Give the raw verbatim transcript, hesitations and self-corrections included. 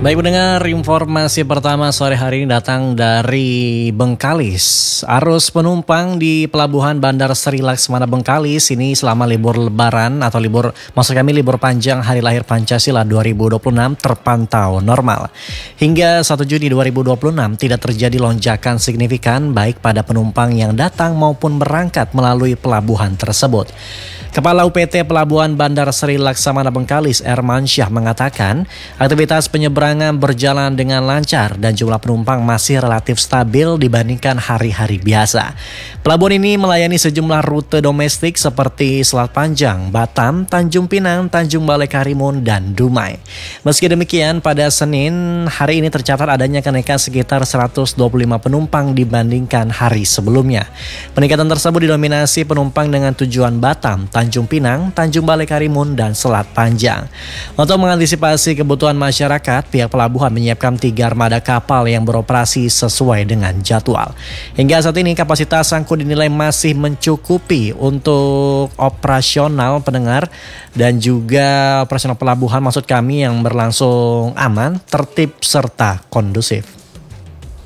Baik pendengar, informasi pertama sore hari ini datang dari Bengkalis. Arus penumpang di Pelabuhan Bandar Sri Laksmana Bengkalis ini selama libur lebaran atau libur, maksud kami libur panjang Hari Lahir Pancasila dua ribu dua puluh enam terpantau normal. Hingga satu Juni dua ribu dua puluh enam tidak terjadi lonjakan signifikan baik pada penumpang yang datang maupun berangkat melalui pelabuhan tersebut. Kepala U P T Pelabuhan Bandar Sri Laksmana Bengkalis Ermansyah mengatakan aktivitas penyeberangan berjalan dengan lancar dan jumlah penumpang masih relatif stabil dibandingkan hari-hari biasa. Pelabuhan ini melayani sejumlah rute domestik seperti Selat Panjang, Batam, Tanjung Pinang, Tanjung Balai Karimun, dan Dumai. Meski demikian, pada Senin hari ini tercatat adanya kenaikan sekitar seratus dua puluh lima penumpang dibandingkan hari sebelumnya. Peningkatan tersebut didominasi penumpang dengan tujuan Batam, Tanjung Pinang, Tanjung Balai Karimun, dan Selat Panjang. Untuk mengantisipasi kebutuhan masyarakat, pihak pelabuhan menyiapkan tiga armada kapal yang beroperasi sesuai dengan jadwal. Hingga saat ini kapasitas angkut dinilai masih mencukupi untuk operasional pendengar dan juga operasional pelabuhan maksud kami yang berlangsung aman, tertib, serta kondusif.